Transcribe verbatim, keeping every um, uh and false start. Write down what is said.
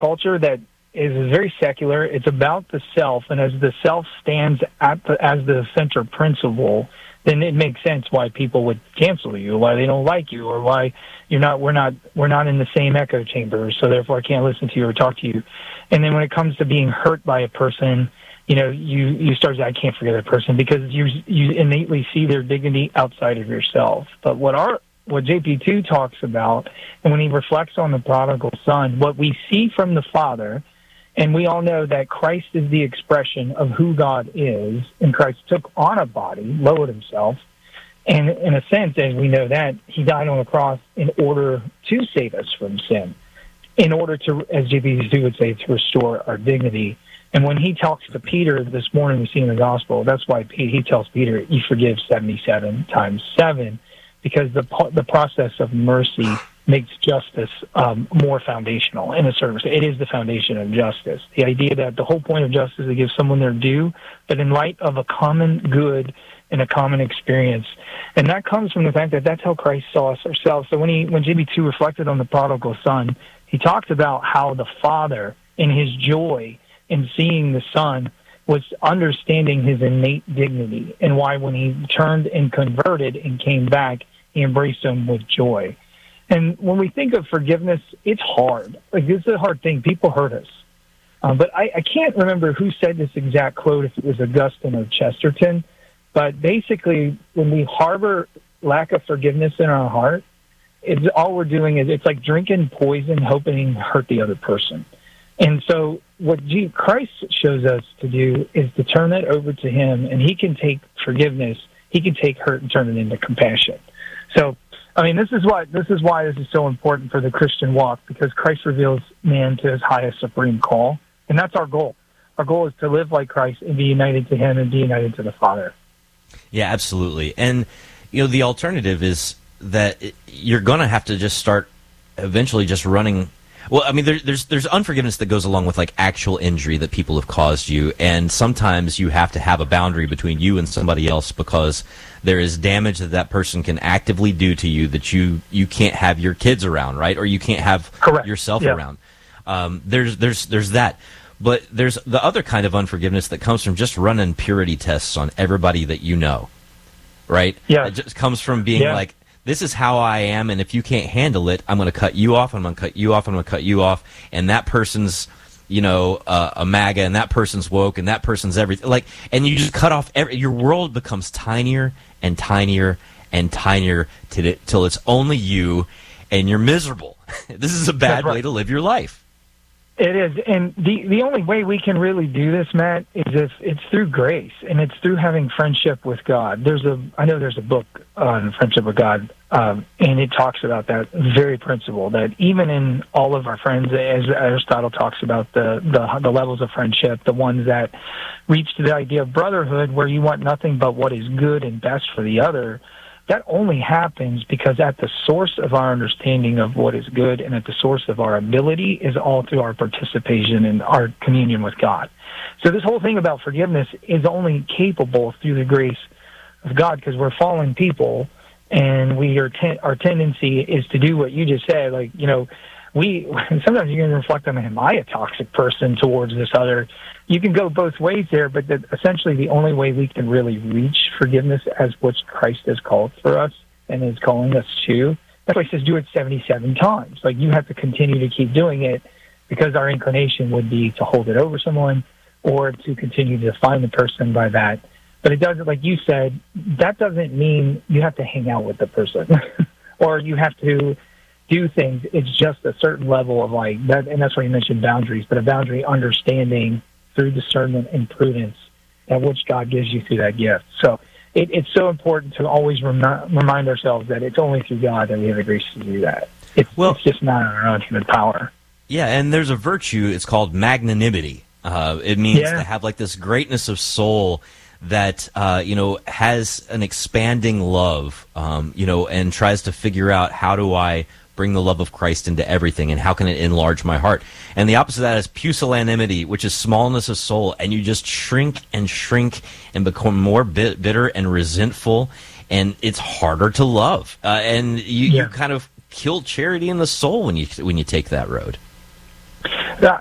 culture that is very secular. It's about the self, and as the self stands at the, as the center principle, then it makes sense why people would cancel you, why they don't like you, or why you're not. We're not. We're not in the same echo chamber, so therefore I can't listen to you or talk to you. And then when it comes to being hurt by a person, you know, you you start to, I can't forget that person because you you innately see their dignity outside of yourself. But what our what J P two talks about, and when he reflects on the prodigal son, what we see from the Father. And we all know that Christ is the expression of who God is, and Christ took on a body, lowered himself, and in a sense, as we know that, he died on the cross in order to save us from sin, in order to, as J P two would say, to restore our dignity. And when he talks to Peter this morning, we see in the gospel, that's why he tells Peter, you forgive seventy-seven times seven, because the the process of mercy makes justice um, more foundational in a certain way. It is the foundation of justice. The idea that the whole point of justice is to give someone their due, but in light of a common good and a common experience. And that comes from the fact that that's how Christ saw us ourselves. So when he, when J B two reflected on the prodigal son, he talked about how the Father, in his joy in seeing the Son, was understanding his innate dignity, and why when he turned and converted and came back, he embraced him with joy. And when we think of forgiveness, it's hard. Like, this is a hard thing. People hurt us. Um, but I, I can't remember who said this exact quote, if it was Augustine or Chesterton. But basically, when we harbor lack of forgiveness in our heart, it's all we're doing is it's like drinking poison, hoping to hurt the other person. And so what G- Christ shows us to do is to turn that over to him, and he can take forgiveness, he can take hurt and turn it into compassion. So, I mean, this is why this is why this is so important for the Christian walk, because Christ reveals man to his highest supreme call, and that's our goal. Our goal is to live like Christ and be united to him and be united to the Father. Yeah, absolutely. And, you know, the alternative is that you're going to have to just start eventually just running. Well, I mean, there, there's there's unforgiveness that goes along with, like, actual injury that people have caused you, and sometimes you have to have a boundary between you and somebody else because there is damage that that person can actively do to you that you, you can't have your kids around, right? Or you can't have Correct. yourself Yeah. around. Um, there's there's there's that. But there's the other kind of unforgiveness that comes from just running purity tests on everybody that you know, right? Yeah. It just comes from being Yeah. like, this is how I am, and if you can't handle it, I'm going to cut you off, I'm going to cut you off, I'm going to cut you off, and that person's, you know, uh, a MAGA, and that person's woke, and that person's everything. Like, and you just cut off, every, your world becomes tinier and tinier and tinier till, it, till it's only you, and you're miserable. This is a bad right. way to live your life. It is, and the the only way we can really do this, Matt, is if it's through grace, and it's through having friendship with God. There's a, I know there's a book on friendship with God, um, and it talks about that very principle, that even in all of our friends, as Aristotle talks about the, the, the levels of friendship, the ones that reach to the idea of brotherhood, where you want nothing but what is good and best for the other, that only happens because at the source of our understanding of what is good and at the source of our ability is all through our participation in our communion with God. So this whole thing about forgiveness is only capable through the grace of God, because we're fallen people, and we are ten- our tendency is to do what you just said. Like, you know, we sometimes you can reflect on, am I a toxic person towards this other? You can go both ways there, but the, essentially the only way we can really reach forgiveness as what Christ has called for us and is calling us to, that's why he says do it seventy-seven times. Like, you have to continue to keep doing it, because our inclination would be to hold it over someone or to continue to define the person by that. But it doesn't, like you said, that doesn't mean you have to hang out with the person or you have to do things. It's just a certain level of, like, that, and that's why you mentioned boundaries, but a boundary understanding through discernment and prudence, at which God gives you through that gift. So it, it's so important to always rem- remind ourselves that it's only through God that we have the grace to do that. It's, well, it's just not in our own human power. Yeah, and there's a virtue, it's called magnanimity. Uh, it means yeah. to have, like, this greatness of soul that, uh, you know, has an expanding love, um, you know, and tries to figure out, how do I bring the love of Christ into everything, and how can it enlarge my heart? And the opposite of that is pusillanimity, which is smallness of soul, and you just shrink and shrink and become more bit bitter and resentful, and it's harder to love. Uh, and you, yeah. you kind of kill charity in the soul when you when you take that road.